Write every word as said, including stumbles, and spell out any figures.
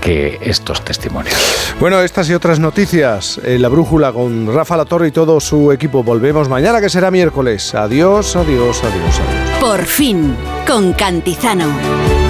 que estos testimonios. Bueno, estas y otras noticias en La Brújula con Rafa Latorre y todo su equipo. Volvemos mañana, que será miércoles. Adiós, adiós, adiós, adiós. Por fin, con Cantizano.